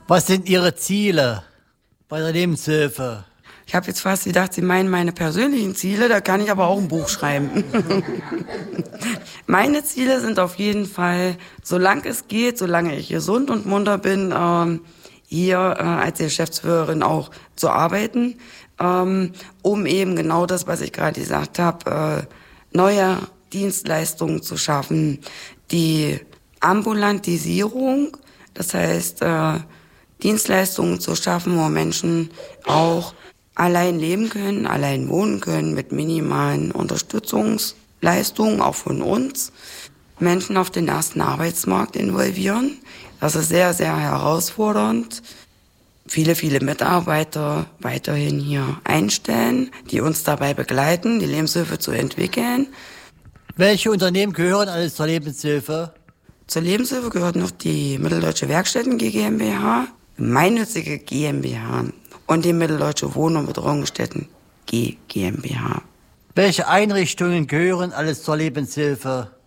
Was sind Ihre Ziele bei der Lebenshilfe? Ich habe jetzt fast gedacht, Sie meinen meine persönlichen Ziele, da kann ich aber auch ein Buch schreiben. Meine Ziele sind auf jeden Fall, solange es geht, solange ich gesund und munter bin, hier als Geschäftsführerin auch zu arbeiten, um eben genau das, was ich gerade gesagt habe, neue Dienstleistungen zu schaffen, die Ambulantisierung, das heißt Dienstleistungen zu schaffen, wo Menschen auch allein leben können, allein wohnen können mit minimalen Unterstützungsleistungen, auch von uns. Menschen auf den ersten Arbeitsmarkt involvieren. Das ist sehr, sehr herausfordernd. Viele, viele Mitarbeiter weiterhin hier einstellen, die uns dabei begleiten, die Lebenshilfe zu entwickeln. Welche Unternehmen gehören alles zur Lebenshilfe? Zur Lebenshilfe gehört noch die Mitteldeutsche Werkstätten GmbH, gemeinnützige GmbH und die Mitteldeutsche Wohn- und Betreuungsstätten GmbH. Welche Einrichtungen gehören alles zur Lebenshilfe?